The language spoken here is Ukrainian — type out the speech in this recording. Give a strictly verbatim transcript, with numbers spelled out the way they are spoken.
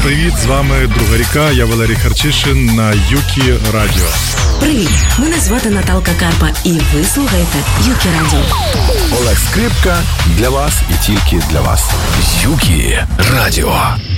привіт, з вами Друга ріка, я Валерій Харчишин на Юкі Радіо. Привіт, мене звати Наталка Карпа і ви слухаєте Юкі Радіо. Олег Скрипка для вас і тільки для вас. Юкі Радіо.